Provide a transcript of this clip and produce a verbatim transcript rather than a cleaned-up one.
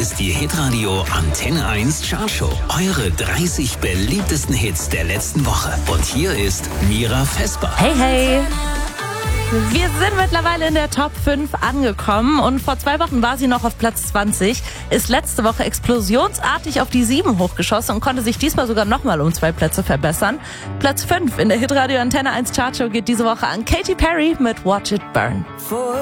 ist die Hitradio Antenne eins Chartshow. Eure dreißig beliebtesten Hits der letzten Woche. Und hier ist Mira Vesper. Hey, hey. Wir sind mittlerweile in der Top fünf angekommen und vor zwei Wochen war sie noch auf Platz zwanzig, ist letzte Woche explosionsartig auf die sieben hochgeschossen und konnte sich diesmal sogar nochmal um zwei Plätze verbessern. Platz fünf in der Hitradio Antenne eins Chartshow geht diese Woche an Katy Perry mit Watch It Burn.